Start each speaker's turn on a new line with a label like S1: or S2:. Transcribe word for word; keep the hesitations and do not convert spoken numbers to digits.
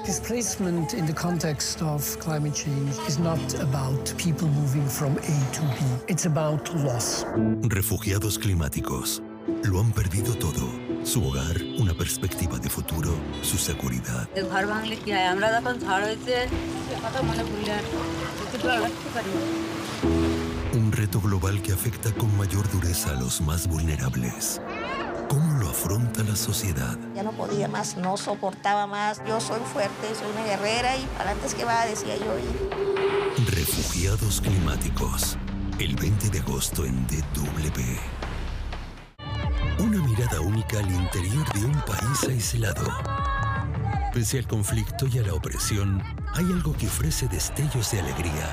S1: Displacement in the context of climate change is not about people moving from A to B. It's about loss.
S2: Refugiados climáticos. Lo han perdido todo. Su hogar, una perspectiva de futuro, su seguridad. Un reto global que afecta con mayor dureza a los más vulnerables. ¿Cómo lo afronta la sociedad?
S3: Ya no podía más, no soportaba más. Yo soy fuerte, soy una guerrera y para antes que va, decía yo. Y...
S2: Refugiados climáticos. El veinte de agosto en D W. Una mirada única al interior de un país aislado. Pese al conflicto y a la opresión, hay algo que ofrece destellos de alegría